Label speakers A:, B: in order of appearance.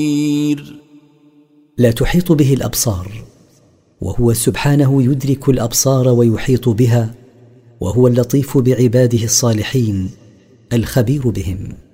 A: لا تحيط به الأبصار، وهو سبحانه يدرك الأبصار ويحيط بها، وهو اللطيف بعباده الصالحين الخبير بهم.